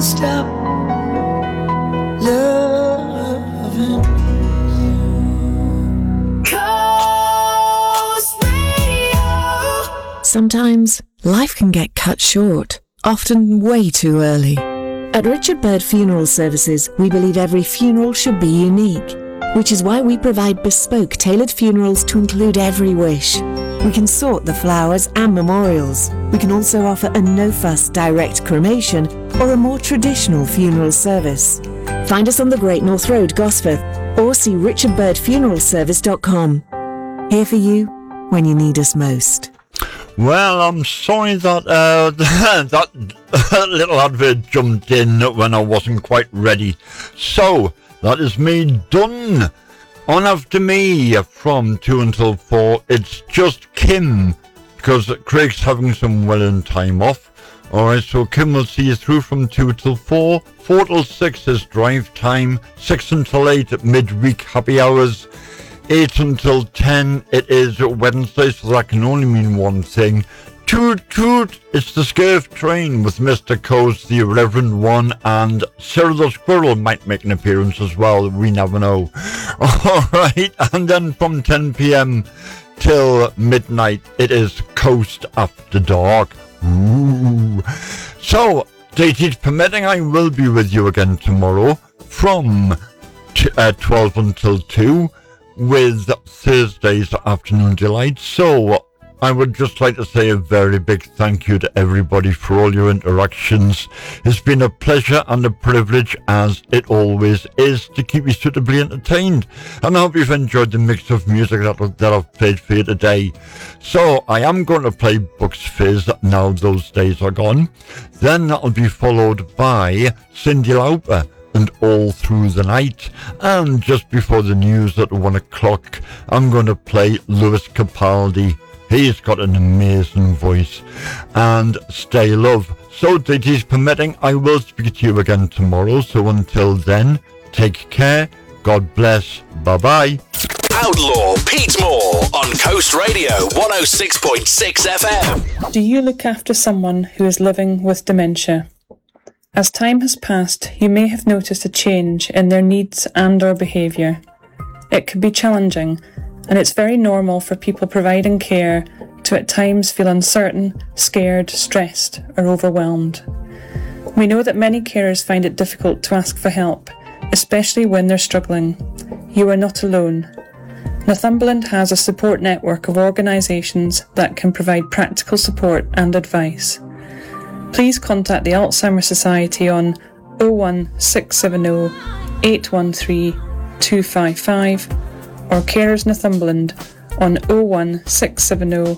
stop loving. Coast Radio. Sometimes life can get cut short, often way too early. At Richard Bird Funeral Services, we believe every funeral should be unique, which is why we provide bespoke, tailored funerals to include every wish. We can sort the flowers and memorials. We can also offer a no-fuss direct cremation or a more traditional funeral service. Find us on the Great North Road, Gosforth, or see richardbirdfuneralservice.com. Here for you when you need us most. Well, I'm sorry that that little advert jumped in when I wasn't quite ready. So, that is me done. On after me from 2 until 4, it's just Kim, because Craig's having some well-earned time off. Alright, so Kim will see you through from 2 till 4. 4 till 6 is drive time. 6 until 8 midweek happy hours. 8 until 10 it is Wednesday, so that can only mean one thing. Toot toot, it's the Scurf Train with Mr. Coast, the Irreverent One, and Cyril the Squirrel might make an appearance as well, we never know. Alright, and then from 10 p.m. till midnight it is Coast After Dark. Ooh. So, dated permitting, I will be with you again tomorrow from 12 until 2 with Thursday's Afternoon Delight. So, I would just like to say a very big thank you to everybody for all your interactions. It's been a pleasure and a privilege, as it always is, to keep you suitably entertained. And I hope you've enjoyed the mix of music that I've played for you today. So, I am going to play Bucks Fizz now those days are gone. Then that'll be followed by Cyndi Lauper and All Through the Night. And just before the news at 1 o'clock, I'm going to play Lewis Capaldi. He's got an amazing voice. And Stay Love. So, days permitting, I will speak to you again tomorrow. So until then, take care. God bless. Bye-bye. Outlaw Pete Moore on Coast Radio 106.6 FM. Do you look after someone who is living with dementia? As time has passed, you may have noticed a change in their needs and or behaviour. It can be challenging, and it's very normal for people providing care to at times feel uncertain, scared, stressed or overwhelmed. We know that many carers find it difficult to ask for help, especially when they're struggling. You are not alone. Northumberland has a support network of organisations that can provide practical support and advice. Please contact the Alzheimer's Society on 01670 813 255 or Carers Northumberland on 01670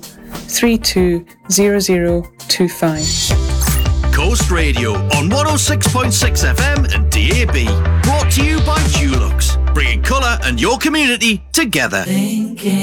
320025. Coast Radio on 106.6 FM and DAB. Brought to you by Dulux, bringing colour and your community together. Thinking